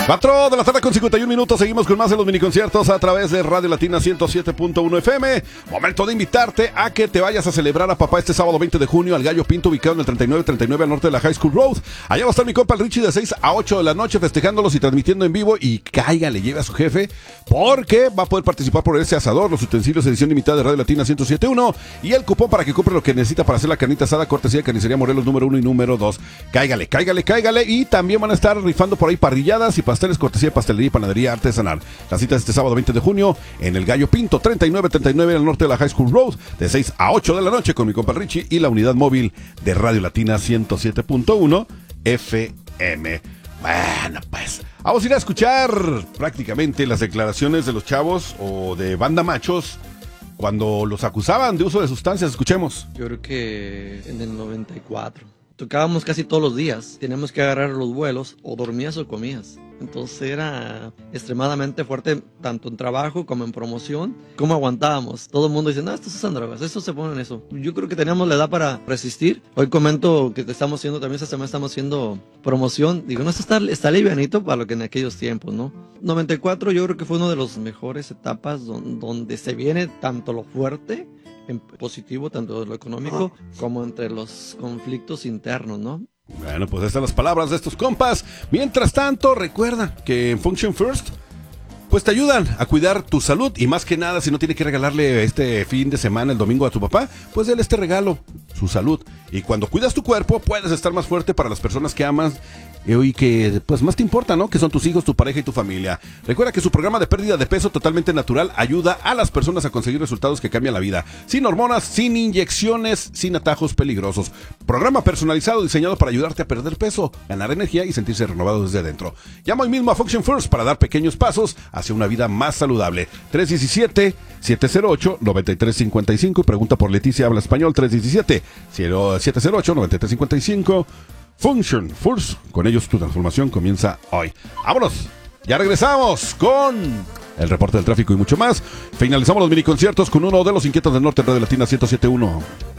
4 de la tarde con 51 minutos. Seguimos con más de los miniconciertos a través de Radio Latina 107.1 FM. Momento de invitarte a que te vayas a celebrar a papá este sábado 20 de junio al Gallo Pinto, ubicado en el 3939 al norte de la High School Road. Allá va a estar mi compa el Richie de 6 a 8 de la noche festejándolos y transmitiendo en vivo. Y cáigale, lleve a su jefe porque va a poder participar por ese asador, los utensilios edición limitada de Radio Latina 107.1 y el cupón para que compre lo que necesita para hacer la carnita asada, cortesía de Carnicería Morelos número 1 y número 2. Cáigale. Y también van a estar rifando por ahí parrilladas y pasteles, cortesía de Pastelería y Panadería Artesanal. La cita es este sábado 20 de junio en el Gallo Pinto, 3939 al norte de la High School Road, de 6 a 8 de la noche con mi compa Richie y la unidad móvil de Radio Latina 107.1 FM. Bueno, pues vamos a ir a escuchar prácticamente las declaraciones de los chavos o de banda machos cuando los acusaban de uso de sustancias. Escuchemos. Yo creo que en el 94 tocábamos casi todos los días. Teníamos que agarrar los vuelos, o dormías o comías. Entonces era extremadamente fuerte, tanto en trabajo como en promoción. ¿Cómo aguantábamos? Todo el mundo dice, no, estos usan drogas, estos se ponen eso. Yo creo que teníamos la edad para resistir. Hoy comento que estamos haciendo, también esta semana estamos haciendo promoción. Digo, no, esto está livianito para lo que en aquellos tiempos, ¿no? 94 yo creo que fue una de las mejores etapas donde se viene tanto lo fuerte, en positivo, tanto de lo económico, como entre los conflictos internos, ¿no? Bueno, pues estas son las palabras de estos compas. Mientras tanto, recuerda que en Function First pues te ayudan a cuidar tu salud y más que nada, si no tiene que regalarle este fin de semana, el domingo a tu papá, pues déle este regalo, su salud. Y cuando cuidas tu cuerpo, puedes estar más fuerte para las personas que amas y que pues más te importa, ¿no? Que son tus hijos, tu pareja y tu familia. Recuerda que su programa de pérdida de peso totalmente natural ayuda a las personas a conseguir resultados que cambian la vida. Sin hormonas, sin inyecciones, sin atajos peligrosos. Programa personalizado diseñado para ayudarte a perder peso, ganar energía y sentirse renovado desde dentro. Llama hoy mismo a Function First para dar pequeños pasos hacia una vida más saludable. 317-708-9355 y pregunta por Leticia, habla español. 317-708-9355. Function First, con ellos tu transformación comienza hoy. ¡Vámonos! Ya regresamos con el reporte del tráfico y mucho más. Finalizamos los miniconciertos con uno de los inquietos del norte de Radio Latina 107.1.